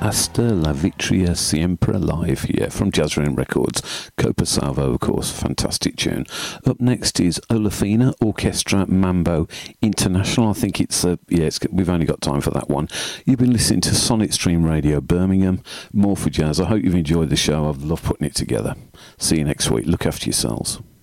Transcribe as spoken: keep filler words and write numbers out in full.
Hasta la Vitria Siempre live here from Jazzrin Records. Copa Salvo, of course, fantastic tune. Up next is Olafina Orchestra Mambo International. I think it's, uh, yeah, it's, we've only got time for that one. You've been listening to Sonic Stream Radio Birmingham, more for jazz. I hope you've enjoyed the show. I've loved putting it together. See you next week. Look after yourselves.